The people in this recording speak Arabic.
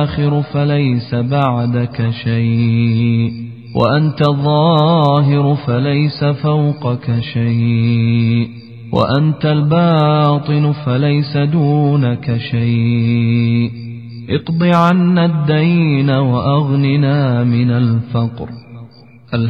الآخر فليس بعدك شيء، وأنت الظاهر فليس فوقك شيء، وأنت الباطن فليس دونك شيء. اقض عنا الدين وأغننا من الفقر،